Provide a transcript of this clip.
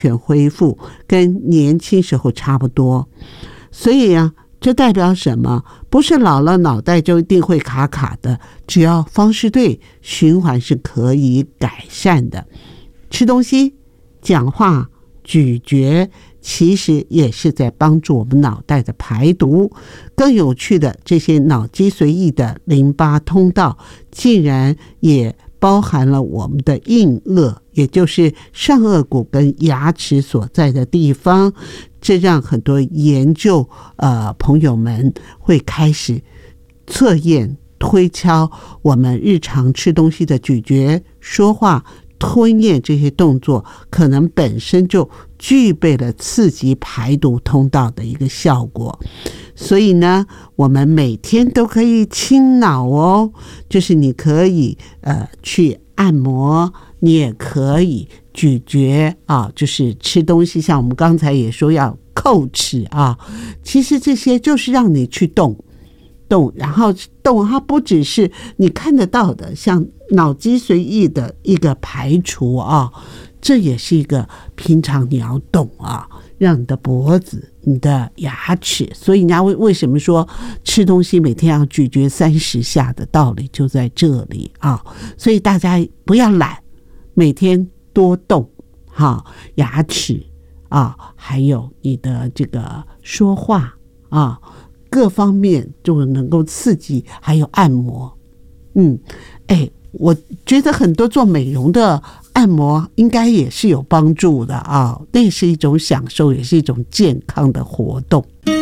全恢复，跟年轻时候差不多。所以啊，这代表什么？不是老了脑袋就一定会卡卡的，只要方式对，循环是可以改善的。吃东西、讲话、咀嚼，其实也是在帮助我们脑袋的排毒。更有趣的，这些脑脊髓液的淋巴通道竟然也包含了我们的硬腭，也就是上颚骨跟牙齿所在的地方。这让很多研究朋友们会开始测验推敲我们日常吃东西的咀嚼、说话、吞咽这些动作，可能本身就具备了刺激排毒通道的一个效果。所以呢，我们每天都可以清脑哦，就是你可以去按摩，你也可以咀嚼啊，就是吃东西，像我们刚才也说要叩齿啊，其实这些就是让你去动，然后动它不只是你看得到的，像脑脊髓液的一个排除啊，这也是一个平常你要动啊，让你的脖子、你的牙齿，所以人家为什么说吃东西每天要咀嚼30下的道理就在这里啊！所以大家不要懒，每天多动哈，牙齿啊，还有你的这个说话啊，各方面就能够刺激，还有按摩。我觉得很多做美容的按摩应该也是有帮助的啊，那是一种享受，也是一种健康的活动。